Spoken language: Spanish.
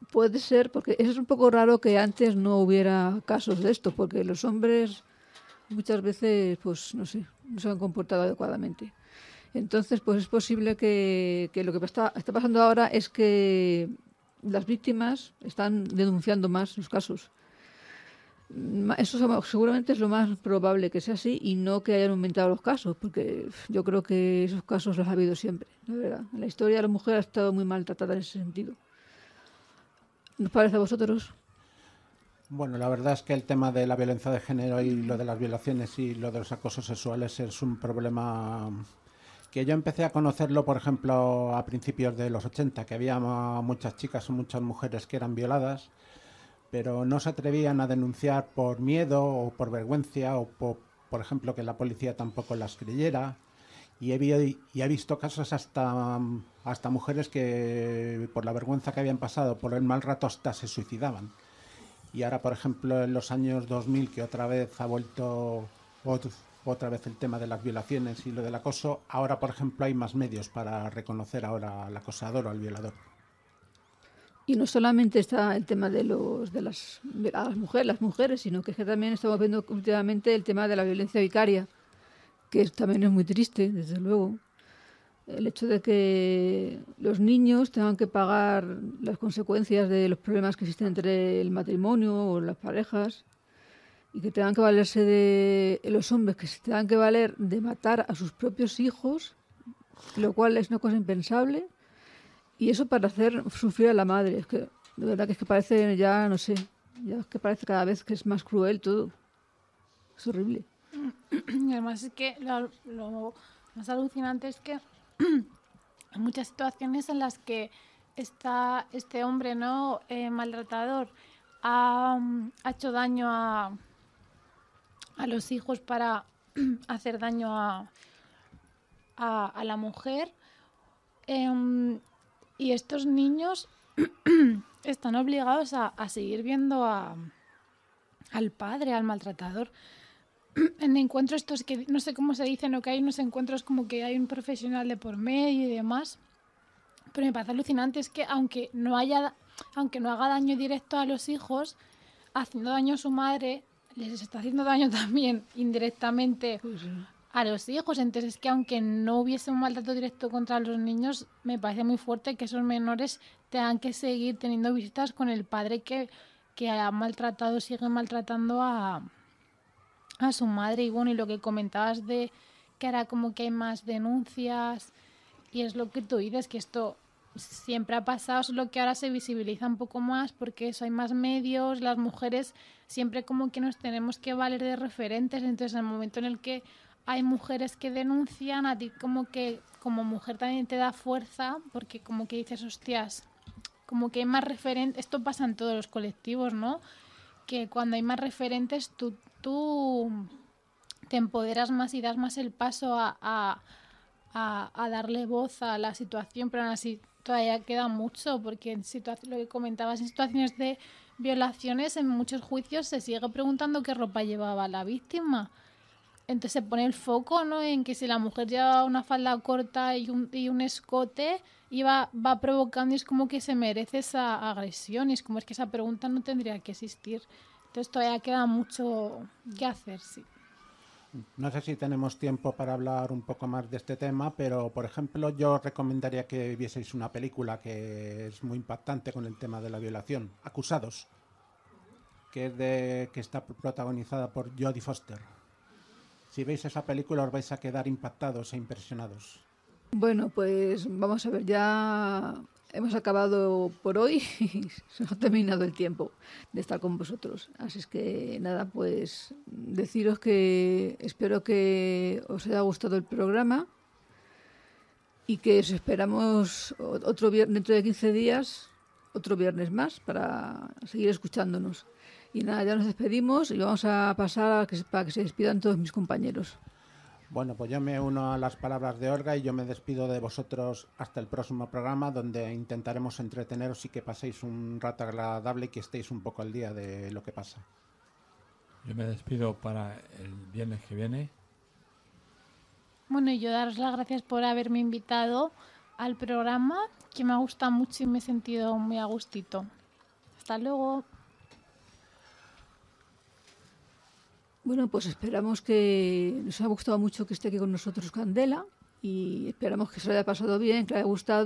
Puede ser, porque es un poco raro que antes no hubiera casos de esto, porque los hombres muchas veces, pues no sé, no se han comportado adecuadamente. Entonces, pues es posible que lo que está pasando ahora es que las víctimas están denunciando más los casos. Eso seguramente es lo más probable que sea así y no que hayan aumentado los casos, porque yo creo que esos casos los ha habido siempre, la verdad. En la historia la mujer ha estado muy maltratada en ese sentido. ¿Nos parece a vosotros? Bueno, la verdad es que el tema de la violencia de género y lo de las violaciones y lo de los acosos sexuales es un problema que yo empecé a conocerlo, por ejemplo, a principios de los 80, que había muchas chicas o muchas mujeres que eran violadas, pero no se atrevían a denunciar por miedo o por vergüenza o por ejemplo, que la policía tampoco las creyera. Y he visto casos hasta mujeres que por la vergüenza que habían pasado, por el mal rato, hasta se suicidaban. Y ahora, por ejemplo, en los años 2000, que otra vez ha vuelto otra vez el tema de las violaciones y lo del acoso, ahora, por ejemplo, hay más medios para reconocer ahora al acosador o al violador. Y no solamente está el tema de las mujeres, sino que también estamos viendo últimamente el tema de la violencia vicaria, que también es muy triste, desde luego. El hecho de que los niños tengan que pagar las consecuencias de los problemas que existen entre el matrimonio o las parejas y que tengan que valerse de los hombres, que se tengan que valer de matar a sus propios hijos, lo cual es una cosa impensable. Y eso para hacer sufrir a la madre. Es que, de verdad que es que parece ya, no sé, ya es que parece cada vez que es más cruel todo. Es horrible. Y además es que lo más alucinante es que hay muchas situaciones en las que este hombre, ¿no? Maltratador ha hecho daño a los hijos para hacer daño a la mujer. Y estos niños están obligados a seguir viendo al padre, al maltratador. En encuentros estos que no sé cómo se dicen, o que hay unos encuentros como que hay un profesional de por medio y demás. Pero me parece alucinante es que aunque no haga daño directo a los hijos, haciendo daño a su madre, les está haciendo daño también indirectamente a los hijos. Entonces es que aunque no hubiese un maltrato directo contra los niños, me parece muy fuerte que esos menores tengan que seguir teniendo visitas con el padre que ha maltratado, sigue maltratando a su madre. Y bueno, y lo que comentabas de que ahora como que hay más denuncias, y es lo que tú dices, que esto siempre ha pasado, solo que ahora se visibiliza un poco más porque eso, hay más medios, las mujeres siempre como que nos tenemos que valer de referentes. Entonces en el momento en el que hay mujeres que denuncian, a ti como que como mujer también te da fuerza, porque como que dices, hostias, como que hay más referentes. Esto pasa en todos los colectivos, ¿no? Que cuando hay más referentes tú te empoderas más y das más el paso a darle voz a la situación, pero aún así todavía queda mucho, porque lo que comentabas, en situaciones de violaciones, en muchos juicios se sigue preguntando qué ropa llevaba la víctima. Entonces se pone el foco, ¿no?, en que si la mujer lleva una falda corta y un escote, va provocando, y es como que se merece esa agresión, y es como es que esa pregunta no tendría que existir. Entonces todavía queda mucho que hacer, sí. No sé si tenemos tiempo para hablar un poco más de este tema, pero por ejemplo yo recomendaría que vieseis una película que es muy impactante con el tema de la violación, Acusados, que está protagonizada por Jodie Foster. Si veis esa película os vais a quedar impactados e impresionados. Bueno, pues vamos a ver, ya hemos acabado por hoy y se nos ha terminado el tiempo de estar con vosotros. Así es que nada, pues deciros que espero que os haya gustado el programa y que os esperamos otro viernes, dentro de 15 días, otro viernes más para seguir escuchándonos. Y nada, ya nos despedimos y vamos a pasar para que se despidan todos mis compañeros. Bueno, pues yo me uno a las palabras de Olga y yo me despido de vosotros hasta el próximo programa, donde intentaremos entreteneros y que paséis un rato agradable y que estéis un poco al día de lo que pasa. Yo me despido para el viernes que viene. Bueno, y yo daros las gracias por haberme invitado al programa, que me ha gustado mucho y me he sentido muy a gustito. Hasta luego. Bueno, pues esperamos que nos ha gustado mucho que esté aquí con nosotros Candela y esperamos que se lo haya pasado bien, que le haya gustado.